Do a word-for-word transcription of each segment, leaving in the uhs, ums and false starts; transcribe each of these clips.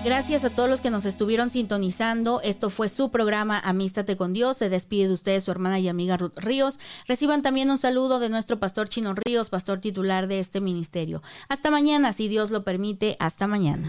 Gracias a todos los que nos estuvieron sintonizando. Esto fue su programa Amístate con Dios. Se despide de ustedes su hermana y amiga Ruth Ríos. Reciban también un saludo de nuestro pastor Chino Ríos, pastor titular de este ministerio. Hasta mañana, si Dios lo permite. Hasta mañana.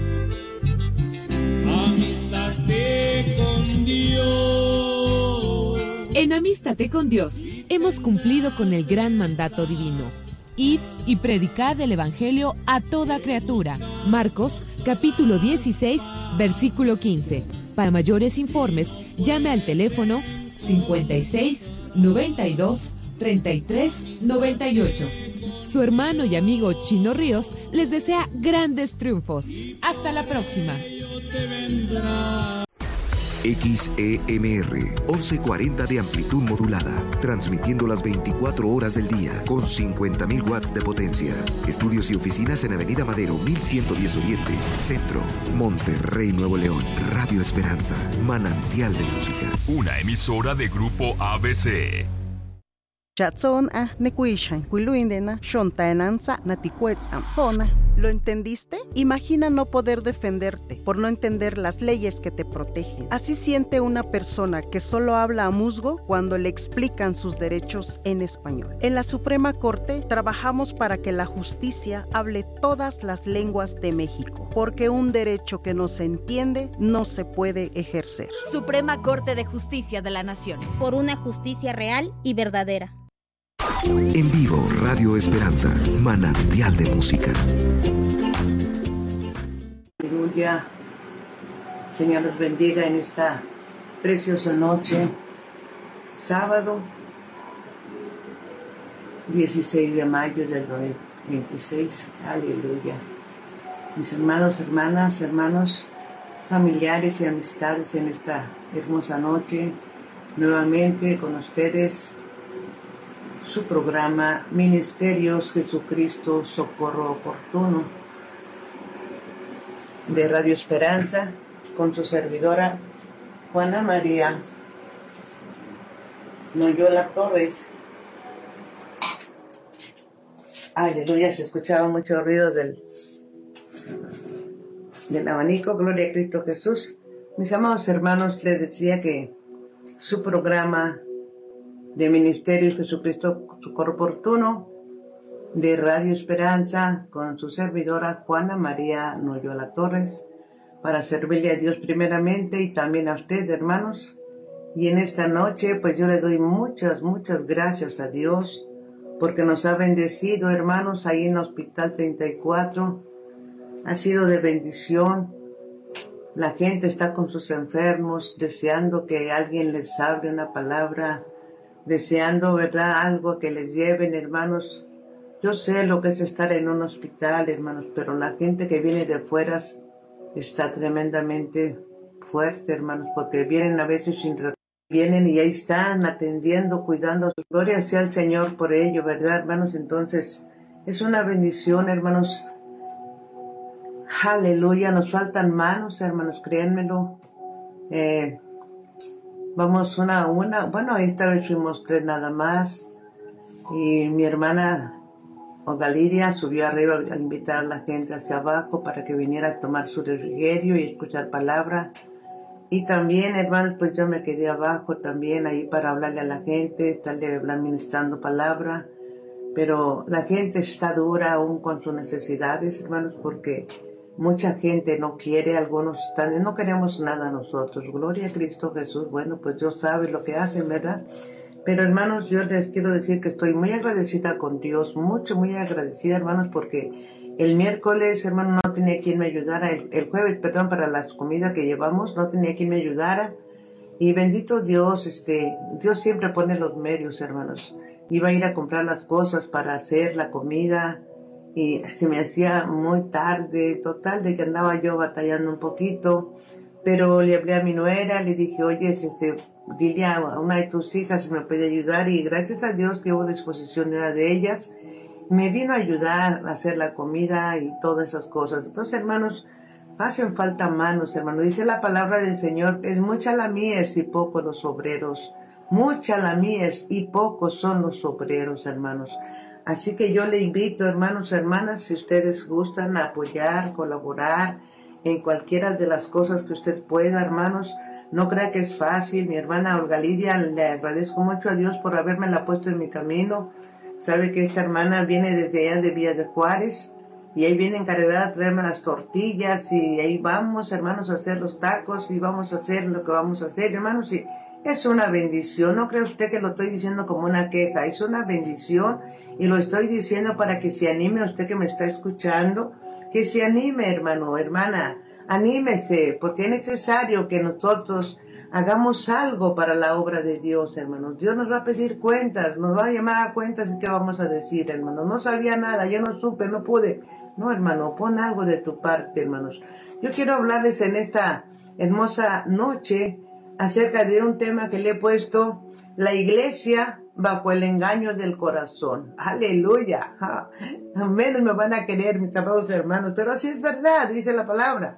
Amístate con Dios. En Amístate con Dios hemos cumplido con el gran mandato divino. Id y predicad el evangelio a toda criatura. Marcos, capítulo dieciséis, versículo quince. Para mayores informes, llame al teléfono cincuenta y seis, noventa y dos, treinta y tres, noventa y ocho. Su hermano y amigo Chino Ríos les desea grandes triunfos. Hasta la próxima. X E M R, once cuarenta de amplitud modulada, transmitiendo las veinticuatro horas del día con cincuenta mil watts de potencia. Estudios y oficinas en Avenida Madero, mil ciento diez Oriente, Centro, Monterrey, Nuevo León. Radio Esperanza, manantial de música. Una emisora de Grupo A B C. Chatson a nekuishan, kuiluindena, shontaenanza, natikuetzam, hona. ¿Lo entendiste? Imagina no poder defenderte por no entender las leyes que te protegen. Así siente una persona que solo habla a musgo cuando le explican sus derechos en español. En la Suprema Corte trabajamos para que la justicia hable todas las lenguas de México, porque un derecho que no se entiende no se puede ejercer. Suprema Corte de Justicia de la Nación. Por una justicia real y verdadera. En vivo, Radio Esperanza, manantial de música. Aleluya. Señor los bendiga en esta preciosa noche, sábado dieciséis de mayo del dos mil veintiséis. Aleluya. Mis hermanos, hermanas, hermanos, familiares y amistades en esta hermosa noche, nuevamente con ustedes, su programa Ministerios Jesucristo Socorro Oportuno de Radio Esperanza, con su servidora Juana María Noyola Torres. Aleluya, se escuchaba mucho ruido del, del abanico. Gloria a Cristo Jesús. Mis amados hermanos, les decía que su programa de Ministerios Jesucristo Socorro Oportuno de Radio Esperanza, con su servidora Juana María Noyola Torres, para servirle a Dios primeramente y también a usted, hermanos. Y en esta noche pues yo le doy muchas, muchas gracias a Dios porque nos ha bendecido, hermanos, ahí en el Hospital treinta y cuatro. Ha sido de bendición. La gente está con sus enfermos, deseando que alguien les hable una palabra, deseando, ¿verdad?, algo que les lleven, hermanos. Yo sé lo que es estar en un hospital, hermanos, pero la gente que viene de fuera está tremendamente fuerte, hermanos, porque vienen a veces sin recursos, vienen y ahí están atendiendo, cuidando. Gloria sea al Señor por ello, ¿verdad, hermanos? Entonces, es una bendición, hermanos. Aleluya, nos faltan manos, hermanos, créanmelo. Eh... Vamos una a una, bueno, esta vez fuimos tres nada más, y mi hermana Galidia subió arriba a invitar a la gente hacia abajo para que viniera a tomar su refrigerio y escuchar palabra. Y también, hermanos, pues yo me quedé abajo también ahí para hablarle a la gente, estarle ministrando palabra, pero la gente está dura aún con sus necesidades, hermanos, porque mucha gente no quiere, algunos están, no queremos nada nosotros. Gloria a Cristo Jesús. Bueno, pues Dios sabe lo que hacen, ¿verdad? Pero hermanos, yo les quiero decir que estoy muy agradecida con Dios, mucho, muy agradecida, hermanos, porque el miércoles, hermano, no tenía quien me ayudara, el, el jueves, perdón, para las comidas que llevamos, no tenía quien me ayudara. Y bendito Dios, este, Dios siempre pone los medios, hermanos. Iba a ir a comprar las cosas para hacer la comida, y se me hacía muy tarde, total de que andaba yo batallando un poquito, pero le hablé a mi nuera, le dije, oye, este, dile a una de tus hijas si me puede ayudar, y gracias a Dios que hubo disposición de una de ellas, me vino a ayudar a hacer la comida y todas esas cosas. Entonces, hermanos, hacen falta manos, hermanos. Dice la palabra del Señor, es mucha la mies y pocos los obreros, mucha la mies y pocos son los obreros, hermanos. Así que yo le invito, hermanos, hermanas, si ustedes gustan apoyar, colaborar en cualquiera de las cosas que usted pueda, hermanos. No crea que es fácil. Mi hermana Olga Lidia, le agradezco mucho a Dios por habérmela puesto en mi camino. Sabe que esta hermana viene desde allá de Villa de Juárez y ahí viene encargada a traerme las tortillas y ahí vamos, hermanos, a hacer los tacos y vamos a hacer lo que vamos a hacer, hermanos. Y es una bendición. No cree usted que lo estoy diciendo como una queja. Es una bendición y lo estoy diciendo para que se anime usted que me está escuchando. Que se anime, hermano, hermana. Anímese, porque es necesario que nosotros hagamos algo para la obra de Dios, hermanos. Dios nos va a pedir cuentas, nos va a llamar a cuentas y qué vamos a decir, hermano. No sabía nada, yo no supe, no pude. No, hermano, pon algo de tu parte, hermanos. Yo quiero hablarles en esta hermosa noche acerca de un tema que le he puesto, la iglesia bajo el engaño del corazón. Aleluya. Menos me van a querer mis amados hermanos, pero así es verdad, dice la palabra.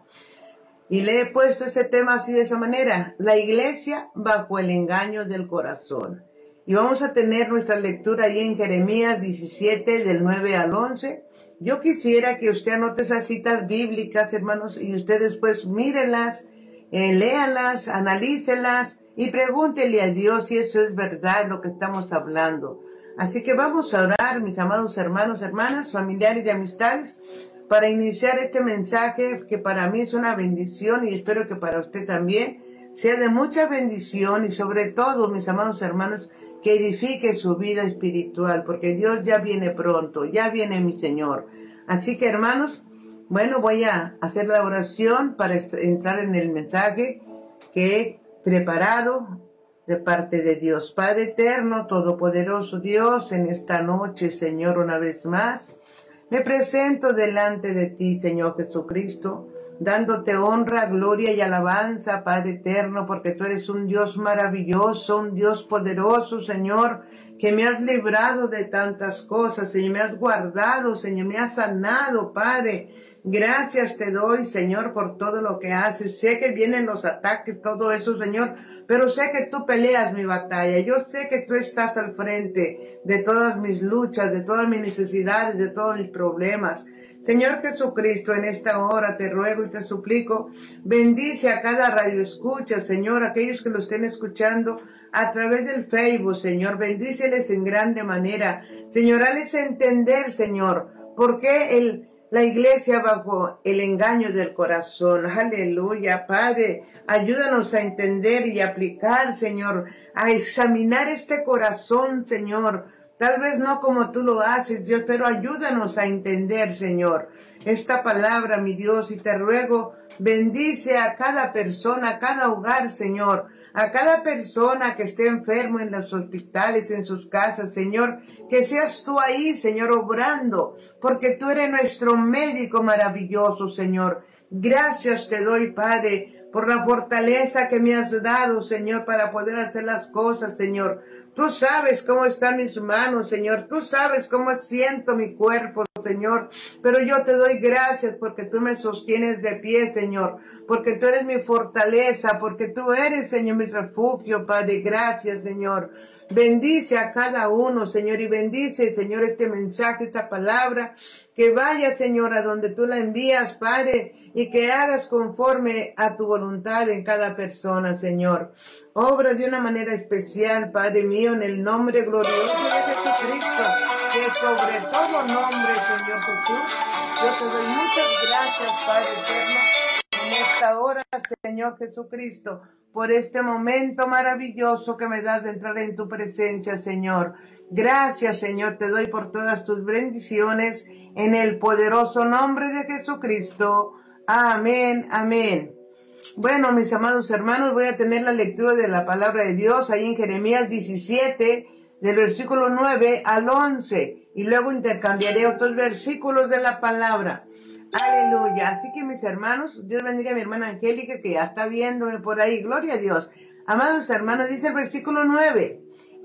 Y le he puesto ese tema así de esa manera, la iglesia bajo el engaño del corazón. Y vamos a tener nuestra lectura ahí en Jeremías diecisiete, del nueve al once. Yo quisiera que usted anote esas citas bíblicas, hermanos, y usted después mírelas, eh, léalas, analícelas y pregúntele a Dios si eso es verdad lo que estamos hablando. Así que vamos a orar, mis amados hermanos, hermanas, familiares y amistades, para iniciar este mensaje que para mí es una bendición y espero que para usted también sea de mucha bendición y sobre todo, mis amados hermanos, que edifique su vida espiritual, porque Dios ya viene pronto, ya viene mi Señor. Así que, hermanos, bueno, voy a hacer la oración para entrar en el mensaje que he preparado de parte de Dios. Padre eterno, todopoderoso Dios, en esta noche, Señor, una vez más, me presento delante de ti, Señor Jesucristo, dándote honra, gloria y alabanza, Padre eterno, porque tú eres un Dios maravilloso, un Dios poderoso, Señor, que me has librado de tantas cosas, Señor, me has guardado, Señor, me has sanado, Padre. Gracias te doy, Señor, por todo lo que haces. Sé que vienen los ataques, todo eso, Señor, pero sé que tú peleas mi batalla. Yo sé que tú estás al frente de todas mis luchas, de todas mis necesidades, de todos mis problemas. Señor Jesucristo, en esta hora te ruego y te suplico, bendice a cada radio escucha, Señor, aquellos que lo estén escuchando a través del Facebook, Señor, bendíceles en grande manera. Señor, hales entender, Señor, por qué el La iglesia bajo el engaño del corazón. Aleluya, Padre. Ayúdanos a entender y aplicar, Señor, a examinar este corazón, Señor. Tal vez no como tú lo haces, Dios, pero ayúdanos a entender, Señor, esta palabra, mi Dios, y te ruego, bendice a cada persona, a cada hogar, Señor, a cada persona que esté enfermo en los hospitales, en sus casas, Señor, que seas tú ahí, Señor, obrando, porque tú eres nuestro médico maravilloso, Señor. Gracias te doy, Padre, por la fortaleza que me has dado, Señor, para poder hacer las cosas, Señor. Tú sabes cómo están mis manos, Señor. Tú sabes cómo siento mi cuerpo, Señor. Pero yo te doy gracias porque tú me sostienes de pie, Señor. Porque tú eres mi fortaleza, porque tú eres, Señor, mi refugio, Padre. Gracias, Señor. Bendice a cada uno, Señor, y bendice, Señor, este mensaje, esta palabra. Que vaya, Señor, a donde tú la envías, Padre, y que hagas conforme a tu voluntad en cada persona, Señor. Obra de una manera especial, Padre mío, en el nombre glorioso de Jesucristo, que sobre todo nombre, Señor Jesús, yo te doy muchas gracias, Padre eterno, en esta hora, Señor Jesucristo, por este momento maravilloso que me das de entrar en tu presencia, Señor. Gracias, Señor, te doy por todas tus bendiciones, en el poderoso nombre de Jesucristo. Amén, amén. Bueno, mis amados hermanos, voy a tener la lectura de la palabra de Dios ahí en Jeremías diecisiete, del versículo nueve al once, y luego intercambiaré otros versículos de la palabra. Aleluya. Así que, mis hermanos, Dios bendiga a mi hermana Angélica, que ya está viéndome por ahí. Gloria a Dios. Amados hermanos, dice el versículo nueve,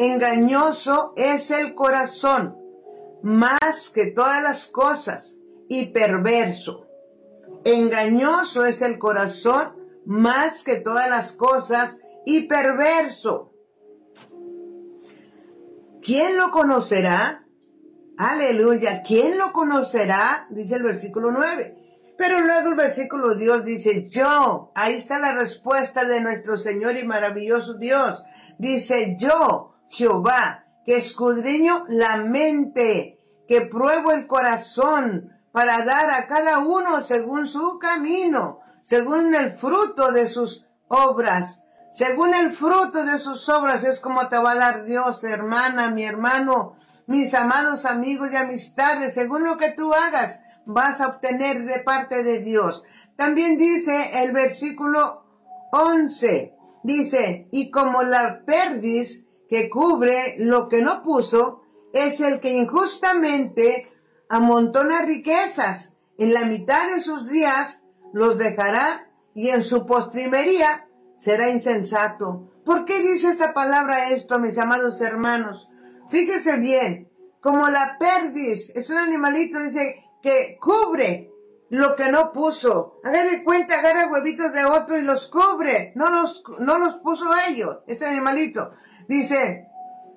engañoso es el corazón, más que todas las cosas, y perverso. Engañoso es el corazón, más que todas las cosas, y perverso. ¿Quién lo conocerá? Aleluya. ¿Quién lo conocerá? Dice el versículo nueve. Pero luego el versículo Dios dice, yo, ahí está la respuesta de nuestro Señor y maravilloso Dios. Dice, yo, Jehová, que escudriño la mente, que pruebo el corazón, para dar a cada uno según su camino, según el fruto de sus obras. Según el fruto de sus obras es como te va a dar Dios, hermana, mi hermano, mis amados amigos y amistades. Según lo que tú hagas, vas a obtener de parte de Dios. También dice el versículo once, dice, y como la perdiz que cubre lo que no puso, es el que injustamente amontona riquezas. En la mitad de sus días los dejará y en su postrimería será insensato. ¿Por qué dice esta palabra esto, mis amados hermanos? Fíjese bien, como la perdiz, es un animalito, dice, que cubre lo que no puso. Haga de cuenta, agarra huevitos de otro y los cubre. No los, no los puso ellos, ese animalito. Dice,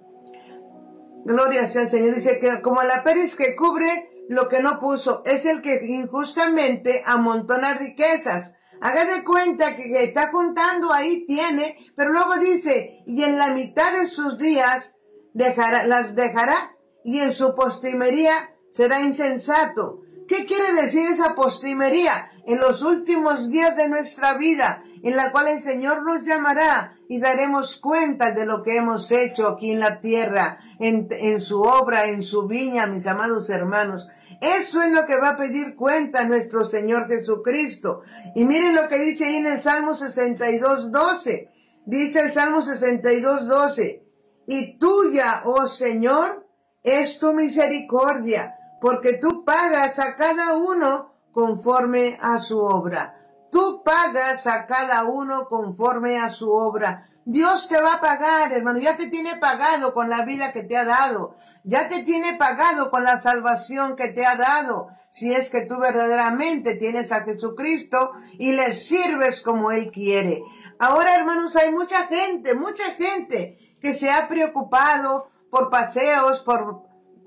gloria sea al Señor, dice que como la perdiz que cubre lo que no puso, es el que injustamente amontona riquezas. Haga de cuenta que, que está juntando, ahí tiene, pero luego dice, y en la mitad de sus días dejará, las dejará, y en su postrimería será insensato. ¿Qué quiere decir esa postrimería? En los últimos días de nuestra vida, en la cual el Señor nos llamará y daremos cuenta de lo que hemos hecho aquí en la tierra, en, en su obra, en su viña, mis amados hermanos. Eso es lo que va a pedir cuenta nuestro Señor Jesucristo. Y miren lo que dice ahí en el Salmo sesenta y dos, doce. Dice el Salmo sesenta y dos, doce. Y tuya, oh Señor, es tu misericordia, porque tú pagas a cada uno conforme a su obra. Tú pagas a cada uno conforme a su obra. Dios te va a pagar, hermano. Ya te tiene pagado con la vida que te ha dado. Ya te tiene pagado con la salvación que te ha dado. Si es que tú verdaderamente tienes a Jesucristo y le sirves como Él quiere. Ahora, hermanos, hay mucha gente, mucha gente que se ha preocupado por paseos, por,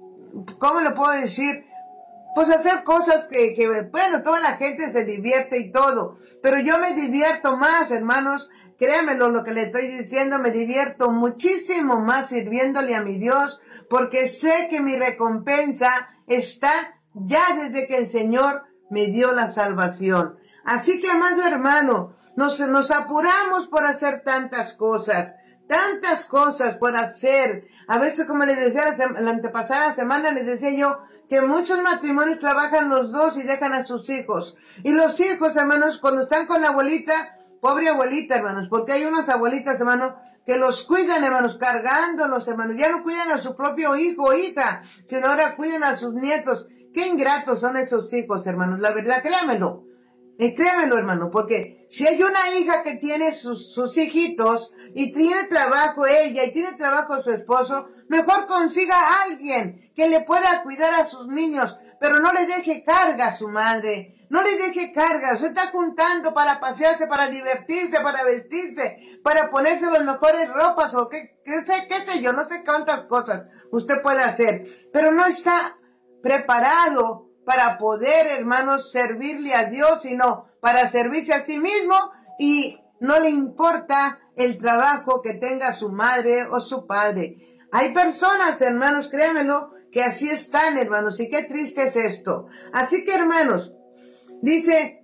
¿cómo lo puedo decir? Pues hacer cosas que, que, bueno, toda la gente se divierte y todo, pero yo me divierto más, hermanos, créanmelo lo que le estoy diciendo, me divierto muchísimo más sirviéndole a mi Dios, porque sé que mi recompensa está ya desde que el Señor me dio la salvación. Así que, amado hermano, nos, nos apuramos por hacer tantas cosas, tantas cosas por hacer. A veces, como les decía la, sema, la antepasada semana, les decía yo que muchos matrimonios trabajan los dos y dejan a sus hijos. Y los hijos, hermanos, cuando están con la abuelita, pobre abuelita, hermanos, porque hay unas abuelitas, hermanos, que los cuidan, hermanos, cargándolos, hermanos. Ya no cuidan a su propio hijo o hija, sino ahora cuidan a sus nietos. Qué ingratos son esos hijos, hermanos. La verdad, créanmelo. Y créanmelo, hermano, porque si hay una hija que tiene sus, sus hijitos y tiene trabajo ella y tiene trabajo su esposo, mejor consiga a alguien que le pueda cuidar a sus niños, pero no le deje carga a su madre, no le deje carga. Usted está juntando para pasearse, para divertirse, para vestirse, para ponerse las mejores ropas o qué, qué sé, qué sé yo, no sé cuántas cosas usted puede hacer, pero no está preparado para poder, hermanos, servirle a Dios, sino para servirse a sí mismo, y no le importa el trabajo que tenga su madre o su padre. Hay personas, hermanos, créanmelo, que así están, hermanos, y qué triste es esto. Así que, hermanos, dice,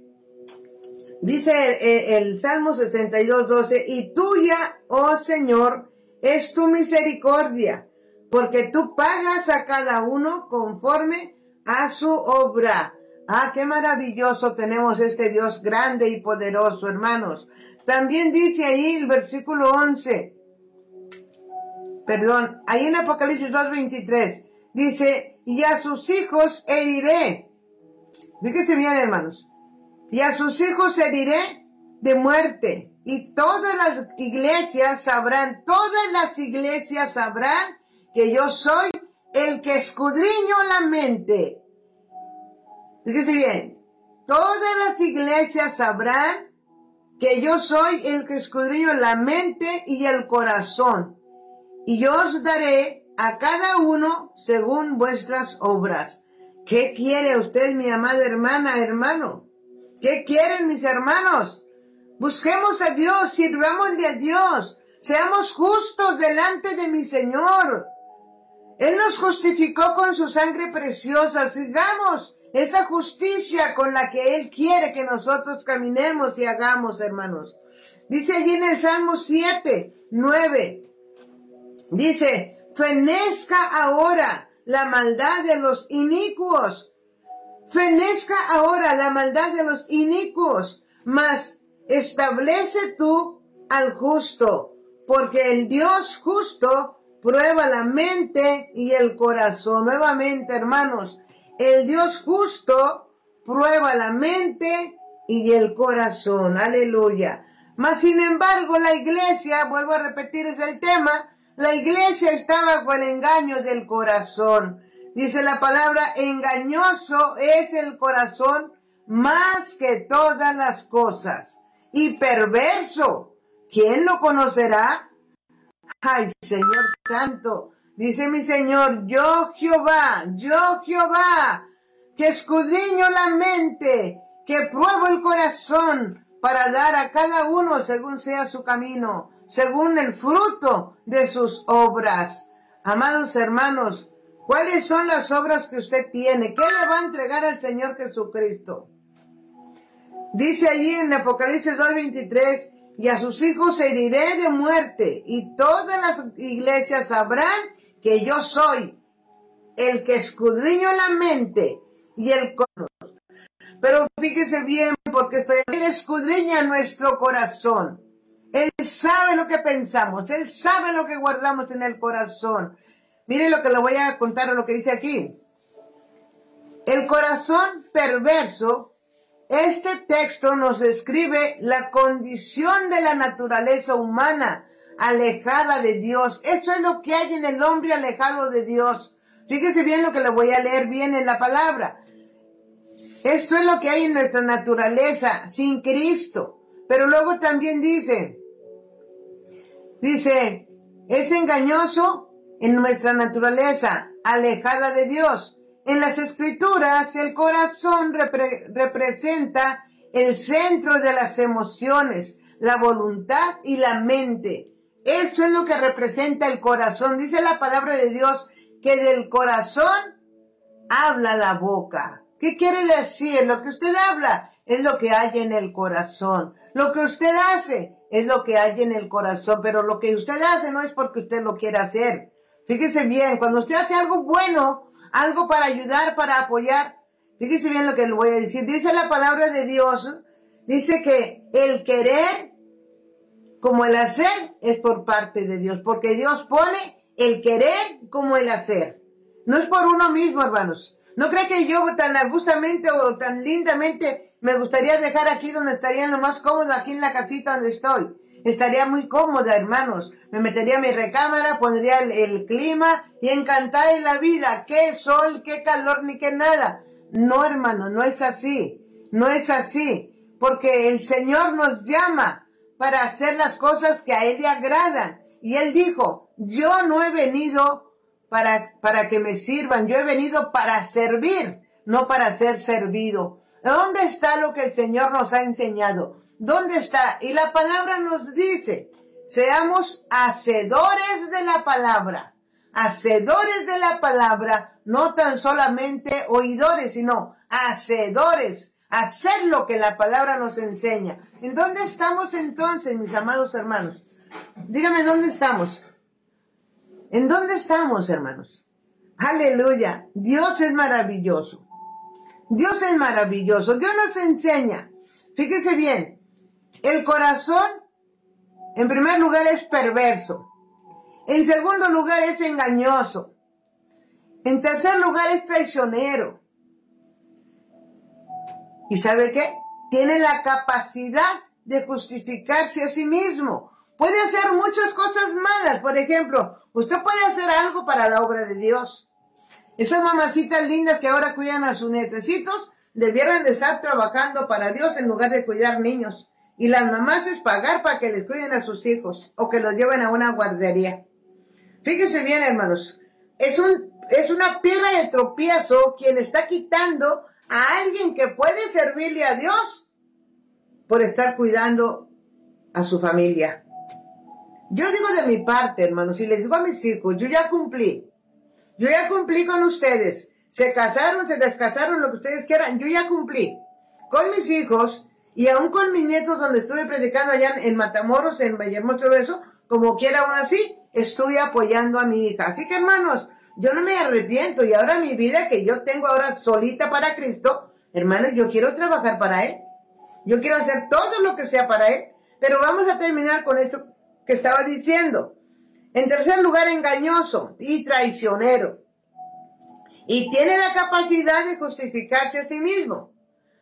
dice el, el Salmo sesenta y dos, doce, y tuya, oh Señor, es tu misericordia, porque tú pagas a cada uno conforme a su obra. Ah, qué maravilloso tenemos este Dios grande y poderoso, hermanos. También dice ahí el versículo once, perdón, ahí en Apocalipsis dos, veintitrés, dice, y a sus hijos heriré. Fíjense bien, hermanos. Y a sus hijos heriré de muerte. Y todas las iglesias sabrán, todas las iglesias sabrán que yo soy el que escudriño la mente. Fíjese bien, todas las iglesias sabrán que yo soy el que escudriño la mente y el corazón, y yo os daré a cada uno según vuestras obras. ¿Qué quiere usted, mi amada hermana, hermano? ¿Qué quieren, mis hermanos? Busquemos a Dios, sirvámosle a Dios, seamos justos delante de mi Señor. Él nos justificó con su sangre preciosa. Sigamos esa justicia con la que Él quiere que nosotros caminemos y hagamos, hermanos. Dice allí en el Salmo siete, nueve, dice, fenezca ahora la maldad de los inicuos. Fenezca ahora la maldad de los inicuos, mas establece tú al justo, porque el Dios justo prueba la mente y el corazón. Nuevamente, hermanos, el Dios justo prueba la mente y el corazón. Aleluya. Mas, sin embargo, la iglesia, vuelvo a repetir, es el tema, la iglesia está bajo el engaño del corazón. Dice la palabra, engañoso es el corazón más que todas las cosas. Y perverso, ¿quién lo conocerá? Ay, Señor Santo, dice mi Señor, yo Jehová, yo Jehová, que escudriño la mente, que pruebo el corazón, para dar a cada uno según sea su camino, según el fruto de sus obras. Amados hermanos, ¿cuáles son las obras que usted tiene? ¿Qué le va a entregar al Señor Jesucristo? Dice allí en Apocalipsis dos veintitrés, y a sus hijos heriré de muerte, y todas las iglesias sabrán que yo soy el que escudriño la mente y el corazón. Pero fíjese bien, porque estoy, Él escudriña nuestro corazón. Él sabe lo que pensamos, Él sabe lo que guardamos en el corazón. Mire lo que le voy a contar, lo que dice aquí. El corazón perverso. Este texto nos describe la condición de la naturaleza humana alejada de Dios. Eso es lo que hay en el hombre alejado de Dios. Fíjese bien lo que le voy a leer bien en la palabra. Esto es lo que hay en nuestra naturaleza sin Cristo. Pero luego también dice, dice, es engañoso en nuestra naturaleza alejada de Dios. En las Escrituras, el corazón repre- representa el centro de las emociones, la voluntad y la mente. Esto es lo que representa el corazón. Dice la palabra de Dios que del corazón habla la boca. ¿Qué quiere decir? Lo que usted habla es lo que hay en el corazón. Lo que usted hace es lo que hay en el corazón. Pero lo que usted hace no es porque usted lo quiera hacer. Fíjese bien, cuando usted hace algo bueno, algo para ayudar, para apoyar. Fíjese bien lo que le voy a decir. Dice la palabra de Dios, dice que el querer como el hacer es por parte de Dios. Porque Dios pone el querer como el hacer. No es por uno mismo, hermanos. No cree que yo tan agustamente o tan lindamente me gustaría dejar aquí donde estaría lo más cómodo, aquí en la casita donde estoy. Estaría muy cómoda, hermanos. Me metería en mi recámara, pondría el, el clima y encantada en la vida. Qué sol, qué calor, ni qué nada. No, hermano, no es así. No es así. Porque el Señor nos llama para hacer las cosas que a Él le agradan. Y Él dijo, yo no he venido para, para que me sirvan. Yo he venido para servir, no para ser servido. ¿Dónde está lo que el Señor nos ha enseñado? ¿Dónde está? Y la palabra nos dice, seamos hacedores de la palabra. Hacedores de la palabra, no tan solamente oidores, sino hacedores. Hacer lo que la palabra nos enseña. ¿En dónde estamos entonces, mis amados hermanos? Dígame, ¿dónde estamos? ¿En dónde estamos, hermanos? Aleluya. Dios es maravilloso. Dios es maravilloso. Dios nos enseña. Fíjese bien. El corazón, en primer lugar, es perverso. En segundo lugar, es engañoso. En tercer lugar, es traicionero. ¿Y sabe qué? Tiene la capacidad de justificarse a sí mismo. Puede hacer muchas cosas malas. Por ejemplo, usted puede hacer algo para la obra de Dios. Esas mamacitas lindas que ahora cuidan a sus nietecitos, debieran de estar trabajando para Dios en lugar de cuidar niños. Y las mamás es pagar para que les cuiden a sus hijos o que los lleven a una guardería. Fíjense bien, hermanos, es, un, es una piedra de tropiezo quien está quitando a alguien que puede servirle a Dios por estar cuidando a su familia. Yo digo de mi parte, hermanos, y les digo a mis hijos, yo ya cumplí. Yo ya cumplí con ustedes. Se casaron, se descasaron, lo que ustedes quieran. Yo ya cumplí con mis hijos y aún con mis nietos, donde estuve predicando allá en Matamoros, en Vallehermoso, todo eso, como quiera aún así, estuve apoyando a mi hija. Así que, hermanos, yo no me arrepiento. Y ahora mi vida que yo tengo ahora solita para Cristo, hermanos, yo quiero trabajar para Él. Yo quiero hacer todo lo que sea para Él. Pero vamos a terminar con esto que estaba diciendo. En tercer lugar, engañoso y traicionero. Y tiene la capacidad de justificarse a sí mismo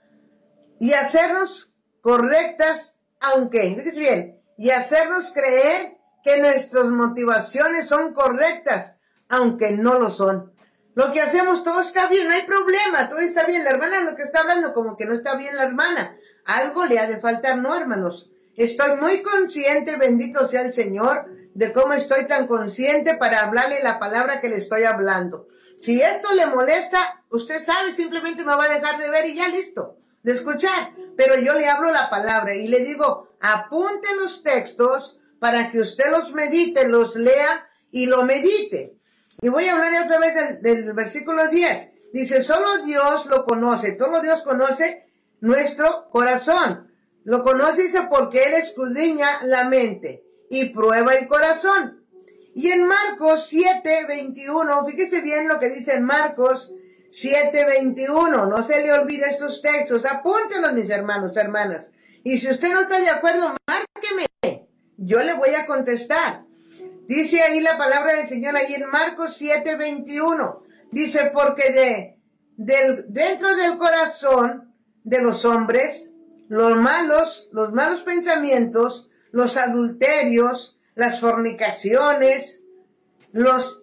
y hacernos correctas, aunque, fíjense bien, y hacernos creer que nuestras motivaciones son correctas, aunque no lo son. Lo que hacemos, todo está bien, no hay problema, todo está bien. La hermana lo que está hablando, como que no está bien la hermana. Algo le ha de faltar, ¿no, hermanos? Estoy muy consciente, bendito sea el Señor, de cómo estoy tan consciente para hablarle la palabra que le estoy hablando. Si esto le molesta, usted sabe, simplemente me va a dejar de ver y ya listo, de escuchar. Pero yo le hablo la palabra y le digo, apunte los textos para que usted los medite, los lea y lo medite. Y voy a hablar otra vez del, del versículo diez. Dice, solo Dios lo conoce, solo Dios conoce nuestro corazón. Lo conoce, dice, porque Él escudriña la mente y prueba el corazón. Y en Marcos siete veintiuno, fíjese bien lo que dice en Marcos siete veintiuno, no se le olvide estos textos, apúntenlos, mis hermanos, hermanas. Y si usted no está de acuerdo, márqueme, yo le voy a contestar. Dice ahí la palabra del Señor, ahí en Marcos siete veintiuno, dice, porque de, del, dentro del corazón de los hombres, los malos, los malos pensamientos, los adulterios, las fornicaciones, los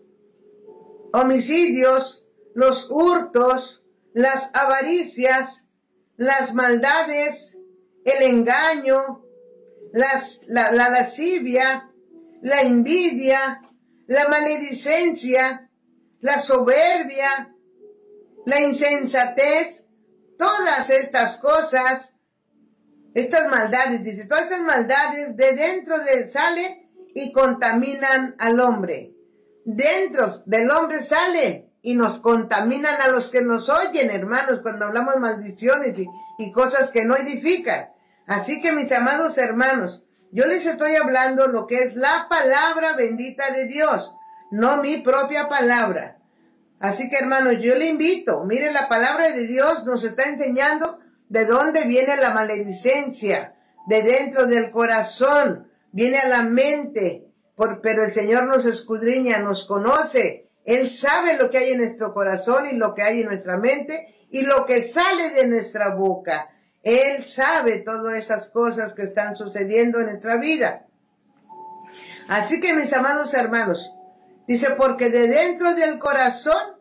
homicidios, los hurtos, las avaricias, las maldades, el engaño, las, la, la lascivia, la envidia, la maledicencia, la soberbia, la insensatez, todas estas cosas, estas maldades, dice, todas estas maldades de dentro de salen y contaminan al hombre. Dentro del hombre salen y nos contaminan a los que nos oyen, hermanos, cuando hablamos maldiciones y, y cosas que no edifican. Así que, mis amados hermanos, yo les estoy hablando lo que es la palabra bendita de Dios, no mi propia palabra. Así que, hermanos, yo le invito, mire, la palabra de Dios nos está enseñando de dónde viene la maledicencia, de dentro del corazón, viene a la mente, por, pero el Señor nos escudriña, nos conoce, Él sabe lo que hay en nuestro corazón y lo que hay en nuestra mente y lo que sale de nuestra boca. Él sabe todas esas cosas que están sucediendo en nuestra vida. Así que, mis amados hermanos, dice, porque de dentro del corazón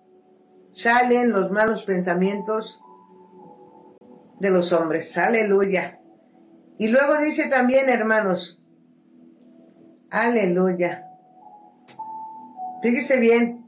salen los malos pensamientos de los hombres. Aleluya. Y luego dice también, hermanos, aleluya. Fíjese bien,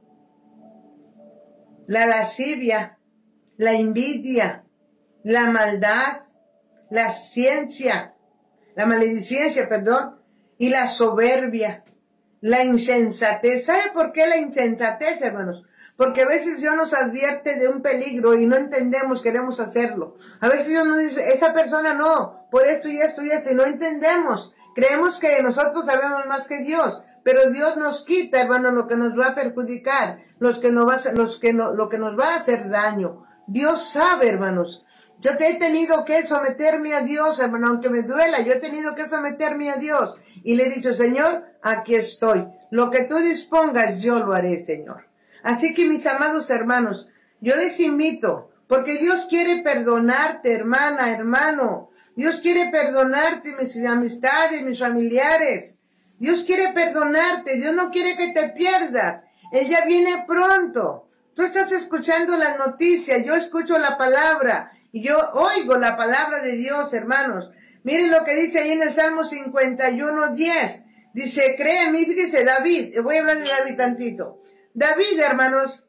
la lascivia, la envidia, la maldad, la ciencia, la maledicencia, perdón, y la soberbia, la insensatez. ¿Sabe por qué la insensatez, hermanos? Porque a veces Dios nos advierte de un peligro y no entendemos, queremos hacerlo. A veces Dios nos dice, esa persona no, por esto y esto y esto, y no entendemos. Creemos que nosotros sabemos más que Dios, pero Dios nos quita, hermano, lo que nos va a perjudicar, los que nos va a, los que no, lo que nos va a hacer daño. Dios sabe, hermanos. Yo te he tenido que someterme a Dios, hermano, aunque me duela, yo he tenido que someterme a Dios. Y le he dicho, Señor, aquí estoy. Lo que tú dispongas, yo lo haré, Señor. Así que, mis amados hermanos, yo les invito, porque Dios quiere perdonarte, hermana, hermano. Dios quiere perdonarte, mis amistades, mis familiares. Dios quiere perdonarte. Dios no quiere que te pierdas. Él ya viene pronto. Tú estás escuchando las noticias, yo escucho la palabra y yo oigo la palabra de Dios, hermanos. Miren lo que dice ahí en el Salmo cincuenta y uno, diez. Dice, cree en mí, fíjese, David, voy a hablar de David tantito. David, hermanos,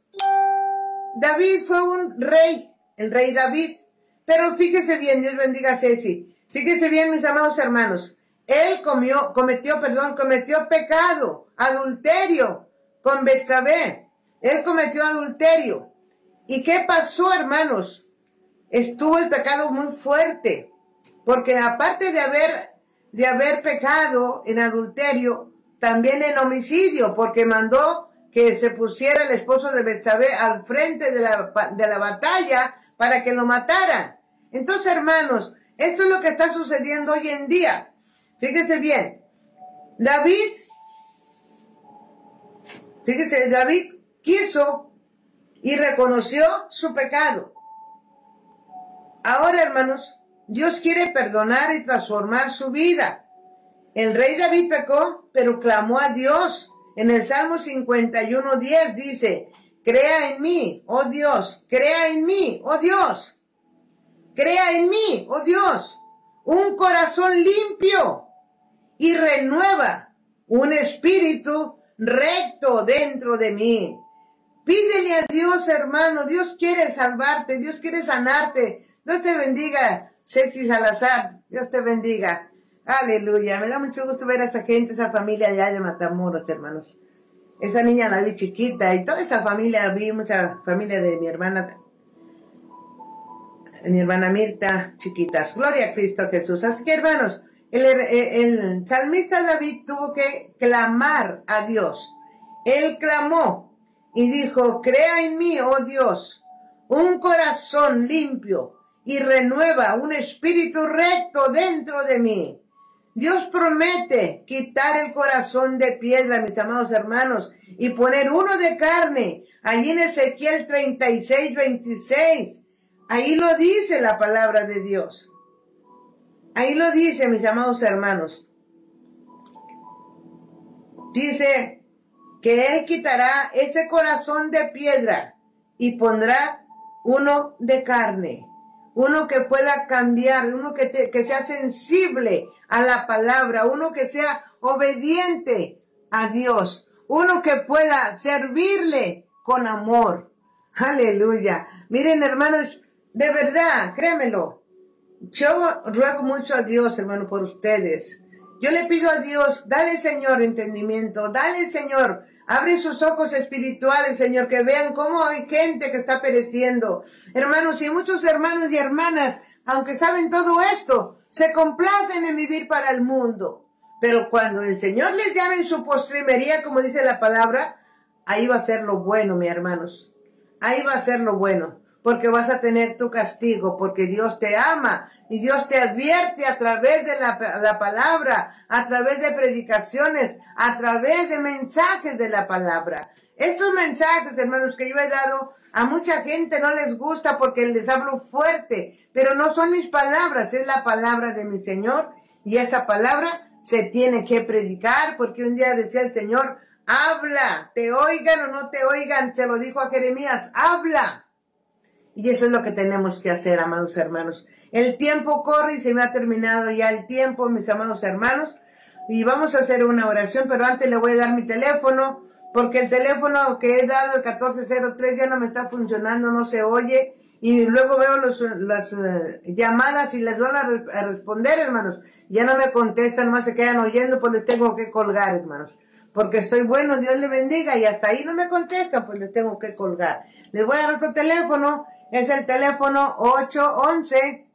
David fue un rey, el rey David. Pero fíjese bien, Dios bendiga a Ceci. Fíjense bien, mis amados hermanos. Él comió, cometió, perdón, cometió pecado, adulterio con Betsabé. Él cometió adulterio. ¿Y qué pasó, hermanos? Estuvo el pecado muy fuerte. Porque aparte de haber, de haber pecado en adulterio, también en homicidio, porque mandó que se pusiera el esposo de Betsabé al frente de la, de la batalla para que lo mataran. Entonces, hermanos, esto es lo que está sucediendo hoy en día. Fíjese bien, David, fíjese, David quiso y reconoció su pecado. Ahora, hermanos, Dios quiere perdonar y transformar su vida. El rey David pecó, pero clamó a Dios. En el Salmo cincuenta y uno, diez dice, crea en mí, oh Dios, crea en mí, oh Dios, crea en mí, oh Dios, un corazón limpio y renueva un espíritu recto dentro de mí. Pídele a Dios, hermano. Dios quiere salvarte, Dios quiere sanarte. Dios te bendiga, Ceci Salazar. Dios te bendiga. Aleluya. Me da mucho gusto ver a esa gente, esa familia allá de Matamoros, hermanos. Esa niña la vi chiquita y toda esa familia, vi mucha familia de mi hermana, mi hermana Mirta, chiquitas. Gloria a Cristo Jesús. Así que, hermanos, el, el, el salmista David tuvo que clamar a Dios. Él clamó y dijo, crea en mí, oh Dios, un corazón limpio y renueva un espíritu recto dentro de mí. Dios promete quitar el corazón de piedra, mis amados hermanos, y poner uno de carne. Allí en Ezequiel treinta y seis, veintiséis. Ahí lo dice la palabra de Dios. Ahí lo dice, mis amados hermanos. Dice que Él quitará ese corazón de piedra y pondrá uno de carne. Uno que pueda cambiar, uno que, te, que sea sensible a la palabra, uno que sea obediente a Dios, uno que pueda servirle con amor. Aleluya. Miren, hermanos, de verdad, créemelo, yo ruego mucho a Dios, hermano, por ustedes. Yo le pido a Dios, dale, Señor, entendimiento, dale, Señor, abre sus ojos espirituales, Señor, que vean cómo hay gente que está pereciendo. Hermanos, y muchos hermanos y hermanas, aunque saben todo esto, se complacen en vivir para el mundo. Pero cuando el Señor les llame en su postrimería, como dice la palabra, ahí va a ser lo bueno, mis hermanos. Ahí va a ser lo bueno, porque vas a tener tu castigo, porque Dios te ama. Y Dios te advierte a través de la, la palabra, a través de predicaciones, a través de mensajes de la palabra. Estos mensajes, hermanos, que yo he dado, a mucha gente no les gusta porque les hablo fuerte, pero no son mis palabras, es la palabra de mi Señor, y esa palabra se tiene que predicar, porque un día decía el Señor, habla, te oigan o no te oigan, se lo dijo a Jeremías, habla. Y eso es lo que tenemos que hacer, amados hermanos. El tiempo corre y se me ha terminado ya el tiempo, mis amados hermanos. Y vamos a hacer una oración, pero antes le voy a dar mi teléfono, porque el teléfono que he dado, el catorce cero tres, ya no me está funcionando, no se oye. Y luego veo los, las uh, llamadas y les van a, re a responder, hermanos. Ya no me contestan, nomás se quedan oyendo, pues les tengo que colgar, hermanos. Porque estoy bueno, Dios le bendiga, y hasta ahí no me contestan, pues les tengo que colgar. Les voy a dar otro teléfono. Es el teléfono ocho once,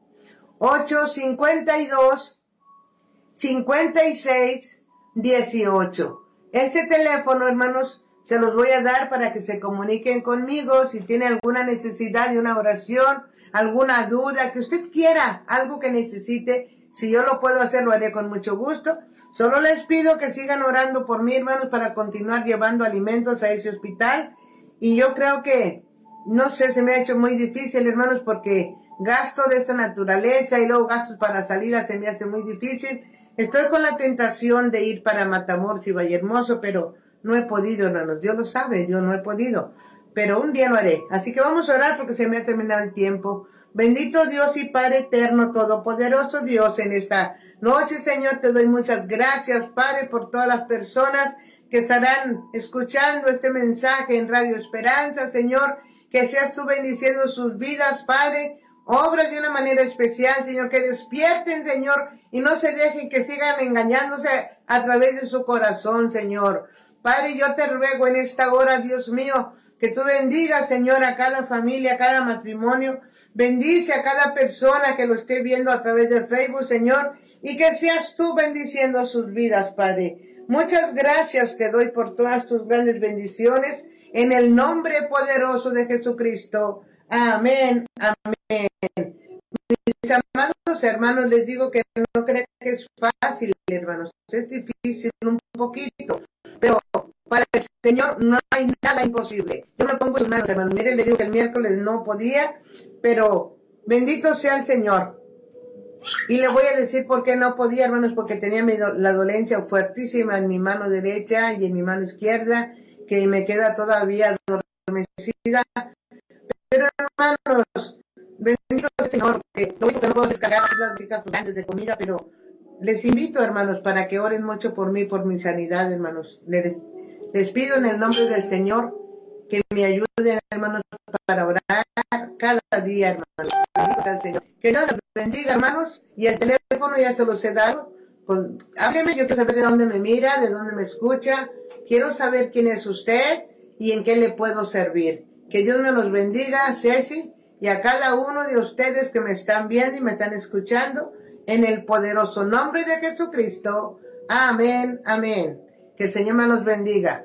ocho cincuenta y dos, cincuenta y seis, dieciocho. Este teléfono, hermanos, se los voy a dar para que se comuniquen conmigo si tiene alguna necesidad de una oración, alguna duda, que usted quiera, algo que necesite. Si yo lo puedo hacer, lo haré con mucho gusto. Solo les pido que sigan orando por mí, hermanos, para continuar llevando alimentos a ese hospital. Y yo creo que no sé, se me ha hecho muy difícil, hermanos, porque gasto de esta naturaleza y luego gastos para salida se me hace muy difícil. Estoy con la tentación de ir para Matamoros y Vallehermoso, pero no he podido, hermanos. Dios lo sabe, yo no he podido. Pero un día lo haré. Así que vamos a orar porque se me ha terminado el tiempo. Bendito Dios y Padre eterno, todopoderoso Dios, en esta noche, Señor, te doy muchas gracias, Padre, por todas las personas que estarán escuchando este mensaje en Radio Esperanza, Señor. Que seas tú bendiciendo sus vidas, Padre. obra de una manera especial, Señor, que despierten, Señor, y no se dejen que sigan engañándose a través de su corazón, Señor. Padre, yo te ruego en esta hora, Dios mío, que tú bendigas, Señor, a cada familia, a cada matrimonio. Bendice a cada persona que lo esté viendo a través de Facebook, Señor, y que seas tú bendiciendo sus vidas, Padre. Muchas gracias te doy por todas tus grandes bendiciones, en el nombre poderoso de Jesucristo. Amén, amén. Mis amados hermanos, les digo que no creen que es fácil, hermanos. Es difícil un poquito, pero para el Señor no hay nada imposible. Yo me pongo en sus manos, hermanos. Mire, le digo que el miércoles no podía, pero bendito sea el Señor. Y le voy a decir por qué no podía, hermanos, porque tenía mi do- la dolencia fuertísima en mi mano derecha y en mi mano izquierda, que me queda todavía adormecida. Pero, hermanos, bendito sea el Señor, que lo único que no puedo descargar es las chicas grandes de comida, pero les invito, hermanos, para que oren mucho por mí, por mi sanidad, hermanos. Les, les pido en el nombre del Señor que me ayuden, hermanos, para orar cada día, hermanos. Bendito sea el Señor. Que Dios los bendiga, hermanos, y el teléfono ya se los he dado. Con, hábleme, yo quiero saber de dónde me mira, de dónde me escucha. Quiero saber quién es usted y en qué le puedo servir. Que Dios me los bendiga, Ceci, y a cada uno de ustedes que me están viendo y me están escuchando, en el poderoso nombre de Jesucristo. Amén, amén. Que el Señor me los bendiga.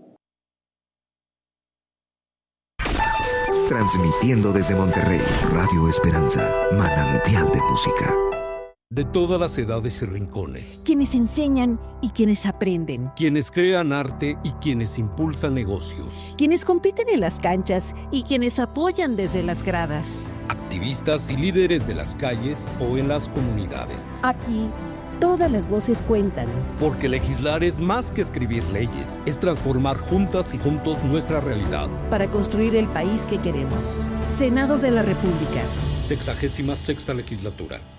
Transmitiendo desde Monterrey, Radio Esperanza, manantial de música. De todas las edades y rincones. Quienes enseñan y quienes aprenden. Quienes crean arte y quienes impulsan negocios. Quienes compiten en las canchas y quienes apoyan desde las gradas. Activistas y líderes de las calles o en las comunidades. Aquí, todas las voces cuentan. Porque legislar es más que escribir leyes, es transformar juntas y juntos nuestra realidad. Para construir el país que queremos. Senado de la República. Sexagésima sexta legislatura.